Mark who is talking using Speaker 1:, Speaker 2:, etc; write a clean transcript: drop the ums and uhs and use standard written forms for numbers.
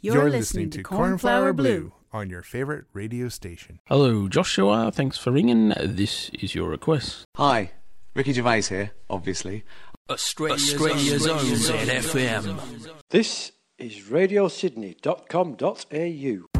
Speaker 1: You're listening to Cornflower Blue on your favorite radio station.
Speaker 2: Hello, Joshua. Thanks for ringing. This is your request.
Speaker 3: Hi, Ricky Gervais here, obviously.
Speaker 4: Australia's own ZFM.
Speaker 5: This is radiosydney.com.au.